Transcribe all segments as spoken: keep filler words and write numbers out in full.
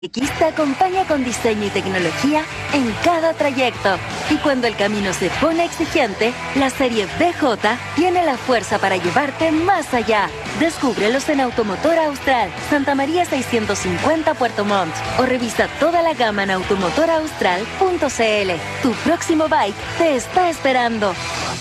X te acompaña con diseño y tecnología en cada trayecto. Y cuando el camino se pone exigente, la serie B J tiene la fuerza para llevarte más allá. Descúbrelos en Automotor Austral, Santa María seiscientos cincuenta Puerto Montt. O revisa toda la gama en automotor austral punto c l. Tu próximo bike te está esperando.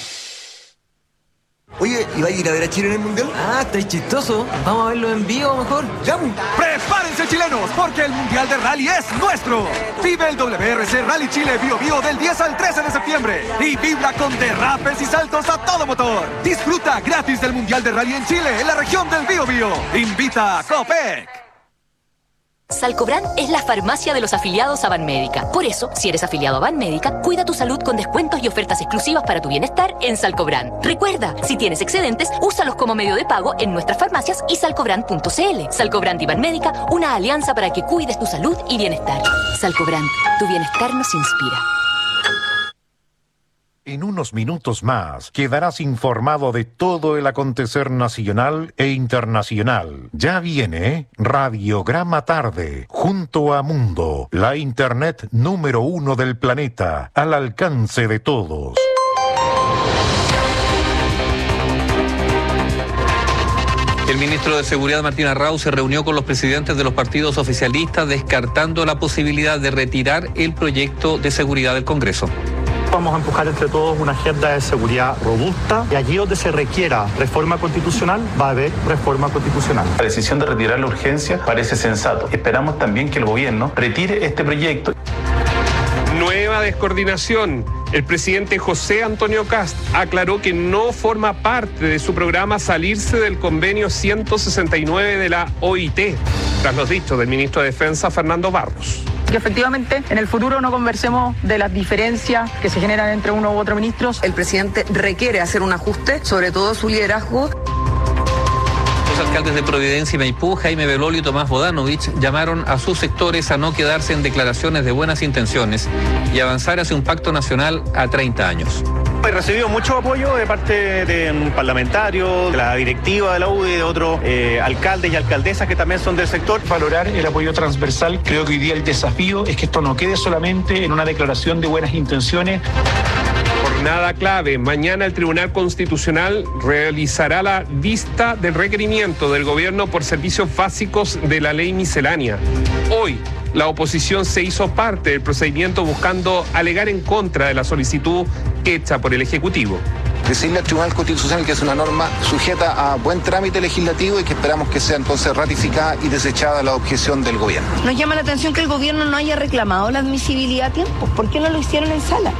Oye, ¿y va a ir a ver a Chile en el Mundial? Ah, está chistoso. Vamos a verlo en vivo mejor. ¡Ya! ¡Prepárense, chilenos! Porque el Mundial de Rally es nuestro. Vive el W R C Rally Chile Bio Bio del diez al trece de septiembre. Y vibra con derrapes y saltos a todo motor. Disfruta gratis del Mundial de Rally en Chile, en la región del Bio Bio. Invita a Copec. Salcobran es la farmacia de los afiliados a Banmédica. Por eso, si eres afiliado a Banmédica, cuida tu salud con descuentos y ofertas exclusivas para tu bienestar en Salcobran. Recuerda, si tienes excedentes, úsalos como medio de pago en nuestras farmacias y salcobran punto c l. Salcobran y Banmédica, una alianza para que cuides tu salud y bienestar. Salcobran, tu bienestar nos inspira. En unos minutos más quedarás informado de todo el acontecer nacional e internacional. Ya viene Radiograma Tarde, junto a Mundo, la internet número uno del planeta, al alcance de todos. El ministro de Seguridad, Martín Arrau, se reunió con los presidentes de los partidos oficialistas, descartando la posibilidad de retirar el proyecto de seguridad del Congreso. Vamos a empujar entre todos una agenda de seguridad robusta y allí donde se requiera reforma constitucional va a haber reforma constitucional. La decisión de retirar la urgencia parece sensato. Esperamos también que el gobierno retire este proyecto. Nueva descoordinación. El presidente José Antonio Kast aclaró que no forma parte de su programa salirse del convenio ciento sesenta y nueve de la O I T, tras los dichos del ministro de Defensa, Fernando Barros. Que efectivamente en el futuro no conversemos de las diferencias que se generan entre uno u otro ministros. El presidente requiere hacer un ajuste, sobre todo su liderazgo. Los alcaldes de Providencia y Maipú, Jaime Belolio y Tomás Bodanovich, llamaron a sus sectores a no quedarse en declaraciones de buenas intenciones y avanzar hacia un pacto nacional a treinta años. He recibido mucho apoyo de parte de parlamentarios, de la directiva de la U D I, de otros eh, alcaldes y alcaldesas que también son del sector. Valorar el apoyo transversal. Creo que hoy día el desafío es que esto no quede solamente en una declaración de buenas intenciones. Jornada clave. Mañana el Tribunal Constitucional realizará la vista del requerimiento del gobierno por servicios básicos de la ley miscelánea. Hoy, la oposición se hizo parte del procedimiento buscando alegar en contra de la solicitud hecha por el Ejecutivo. Decirle al Tribunal Constitucional que es una norma sujeta a buen trámite legislativo y que esperamos que sea entonces ratificada y desechada la objeción del gobierno. Nos llama la atención que el gobierno no haya reclamado la admisibilidad a tiempo. ¿Por qué no lo hicieron en sala?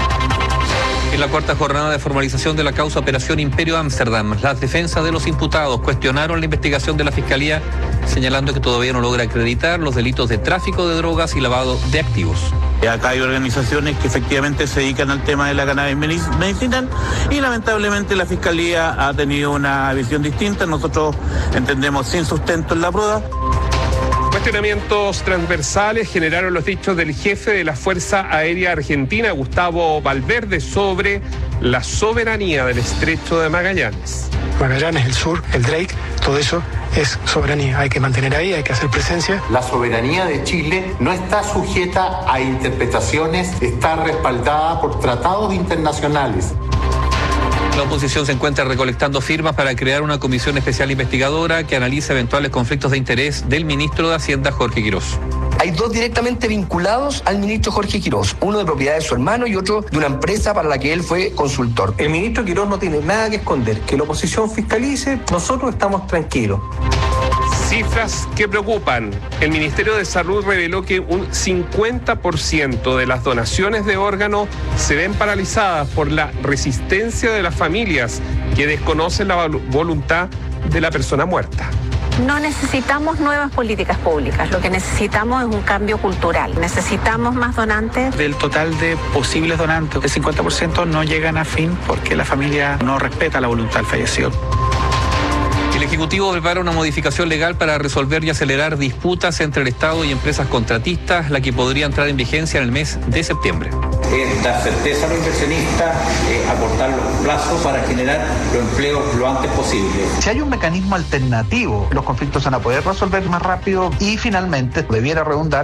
En la cuarta jornada de formalización de la causa Operación Imperio Ámsterdam, las defensas de los imputados cuestionaron la investigación de la Fiscalía, señalando que todavía no logra acreditar los delitos de tráfico de drogas y lavado de activos. Acá hay organizaciones que efectivamente se dedican al tema de la cannabis medicinal y lamentablemente la Fiscalía ha tenido una visión distinta. Nosotros entendemos sin sustento en la prueba. Cuestionamientos transversales generaron los dichos del jefe de la Fuerza Aérea Argentina, Gustavo Valverde, sobre la soberanía del Estrecho de Magallanes. Magallanes, el sur, el Drake, todo eso es soberanía. Hay que mantener ahí, hay que hacer presencia. La soberanía de Chile no está sujeta a interpretaciones, está respaldada por tratados internacionales. La oposición se encuentra recolectando firmas para crear una comisión especial investigadora que analice eventuales conflictos de interés del ministro de Hacienda, Jorge Quirós. Hay dos directamente vinculados al ministro Jorge Quirós, uno de propiedad de su hermano y otro de una empresa para la que él fue consultor. El ministro Quirós no tiene nada que esconder, que la oposición fiscalice, nosotros estamos tranquilos. Cifras que preocupan. El Ministerio de Salud reveló que un cincuenta por ciento de las donaciones de órganos se ven paralizadas por la resistencia de las familias que desconocen la voluntad de la persona muerta. No necesitamos nuevas políticas públicas, lo que necesitamos es un cambio cultural. Necesitamos más donantes. Del total de posibles donantes, el cincuenta por ciento no llegan a fin porque la familia no respeta la voluntad del fallecido. El Ejecutivo prepara una modificación legal para resolver y acelerar disputas entre el Estado y empresas contratistas, la que podría entrar en vigencia en el mes de septiembre. Es dar certeza a los inversionistas, eh, acortar los plazos para generar los empleos lo antes posible. Si hay un mecanismo alternativo, los conflictos se van a poder resolver más rápido y finalmente debiera redundar